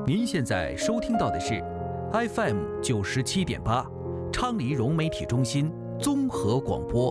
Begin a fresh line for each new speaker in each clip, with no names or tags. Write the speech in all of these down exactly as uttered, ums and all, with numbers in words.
您现在收听到的是 F M 九十七点八，昌黎融媒体中心综合广播。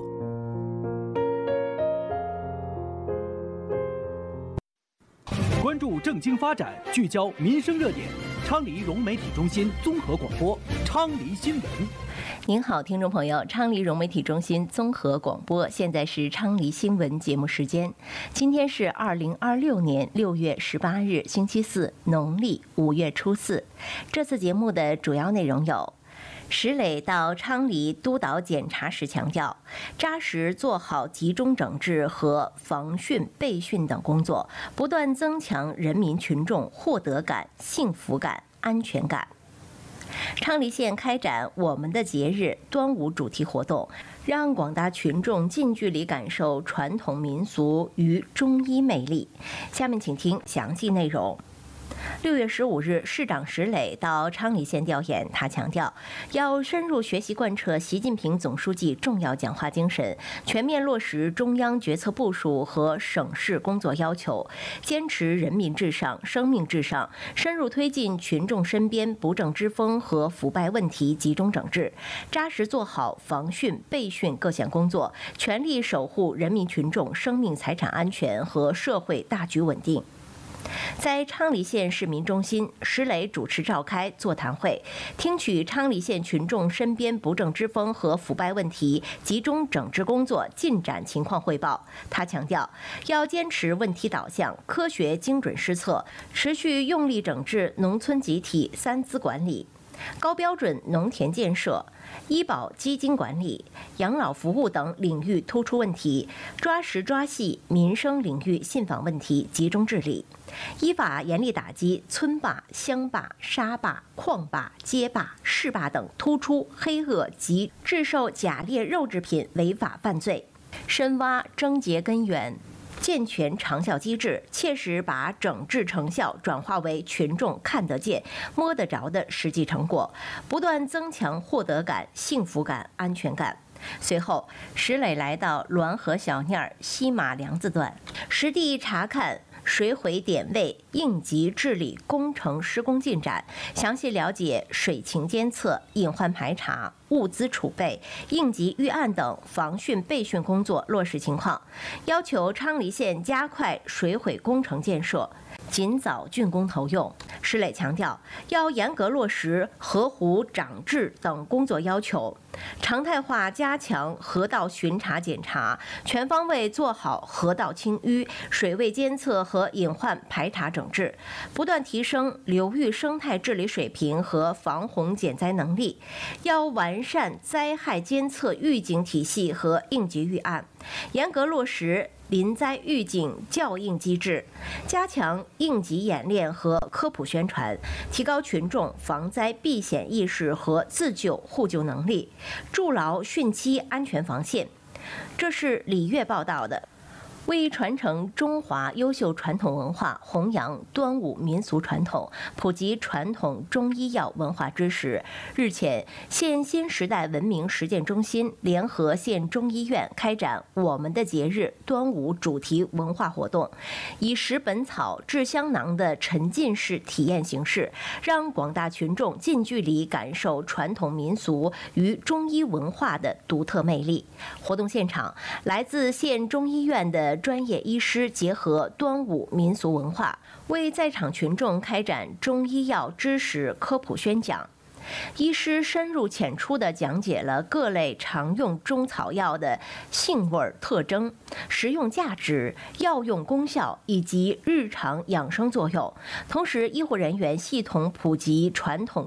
关注政经发展，聚焦民生热点，昌黎融媒体中心综合广播，昌黎新闻。
您好，听众朋友，昌黎融媒体中心综合广播，现在是昌黎新闻节目时间。今天是二零二六年六月十八日，星期四，农历五月初四。这次节目的主要内容有：石磊到昌黎督导检查时强调，扎实做好集中整治和防汛备汛等工作，不断增强人民群众获得感、幸福感、安全感。昌黎县开展我们的节日端午主题活动，让广大群众近距离感受传统民俗与中医魅力。下面请听详细内容。六月十五日，市长石磊到昌黎县调研，他强调要深入学习贯彻习近平总书记重要讲话精神，全面落实中央决策部署和省市工作要求，坚持人民至上、生命至上，深入推进群众身边不正之风和腐败问题集中整治，扎实做好防汛备汛各项工作，全力守护人民群众生命财产安全和社会大局稳定。在昌黎县市民中心，石磊主持召开座谈会，听取昌黎县群众身边不正之风和腐败问题集中整治工作进展情况汇报。他强调，要坚持问题导向、科学精准施策，持续用力整治农村集体三资管理、高标准农田建设、医保基金管理、养老服务等领域突出问题，抓实抓细民生领域信访问题集中治理，依法严厉打击村坝、乡坝、沙坝、矿坝、街坝、市坝等突出黑恶及制售假劣肉制品违法犯罪，深挖症结根源，健全长效机制，切实把整治成效转化为群众看得见、摸得着的实际成果，不断增强获得感、幸福感、安全感。随后，石磊来到滦河小念儿西马梁子段，实地查看水毁点位、应急治理工程施工进展，详细了解水情监测、隐患排查、物资储备、应急预案等防汛备汛工作落实情况，要求昌黎县加快水毁工程建设，尽早竣工投用。石磊强调，要严格落实河湖长治等工作要求，常态化加强河道巡查检查，全方位做好河道清淤、水位监测和隐患排查整治，不断提升流域生态治理水平和防洪减灾能力。要完善灾害监测预警体系和应急预案，严格落实临灾预警校应机制，加强应急演练和科普宣传，提高群众防灾避险意识和自救互救能力，筑牢汛期安全防线。这是李月报道的。为传承中华优秀传统文化，弘扬端午民俗传统，普及传统中医药文化知识，日前，县新时代文明实践中心联合县中医院开展我们的节日端午主题文化活动，以食本草制香囊的沉浸式体验形式，让广大群众近距离感受传统民俗与中医文化的独特魅力。活动现场，来自县中医院的专业医师结合端午民俗文化，为在场群众开展中医药知识科普宣讲。医师深入浅出地讲解了各类常用中草药的性味特征、食用价值、药用功效以及日常养生作用。同时，医护人员系统普及传统